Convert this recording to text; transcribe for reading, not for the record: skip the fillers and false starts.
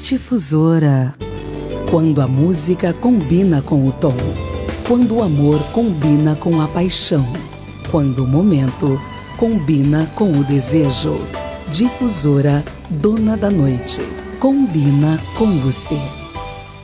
Difusora. Quando a música combina com o tom. Quando o amor combina com a paixão. Quando o momento combina com o desejo. Difusora, dona da noite. Combina com você.